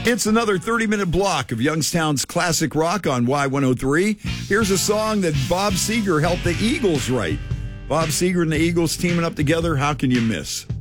It's another 30-minute block of Youngstown's classic rock on Y103. Here's a song that Bob Seger helped the Eagles write. Bob Seger and the Eagles teaming up together, how can you miss?